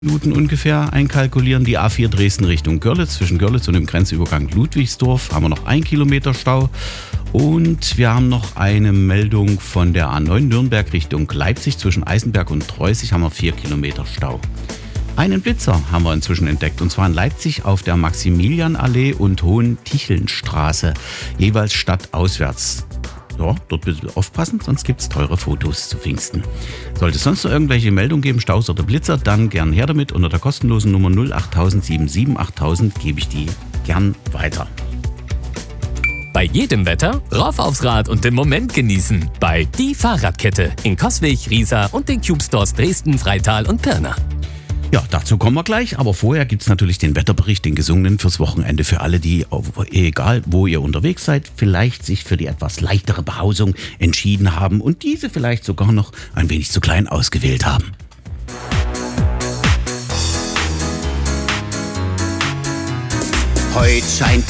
Minuten ungefähr einkalkulieren. Die A4 Dresden Richtung Görlitz. Zwischen Görlitz und dem Grenzübergang Ludwigsdorf haben wir noch 1 Kilometer Stau. Und wir haben noch eine Meldung von der A9 Nürnberg Richtung Leipzig. Zwischen Eisenberg und Treusig haben wir 4 Kilometer Stau. Einen Blitzer haben wir inzwischen entdeckt, und zwar in Leipzig auf der Maximilianallee und Hohen-Tichelnstraße, jeweils stadtauswärts. Ja, dort bitte aufpassen, sonst gibt es teure Fotos zu Pfingsten. Sollte es sonst noch irgendwelche Meldungen geben, Staus oder Blitzer, dann gern her damit. Unter der kostenlosen Nummer 08077 8000 gebe ich die gern weiter. Bei jedem Wetter rauf aufs Rad und den Moment genießen. Bei Die Fahrradkette in Coswig, Riesa und den Cube Stores Dresden, Freital und Pirna. Ja, dazu kommen wir gleich, aber vorher gibt es natürlich den Wetterbericht, den gesungenen fürs Wochenende für alle, die, egal wo ihr unterwegs seid, vielleicht sich für die etwas leichtere Behausung entschieden haben und diese vielleicht sogar noch ein wenig zu klein ausgewählt haben. Heut scheint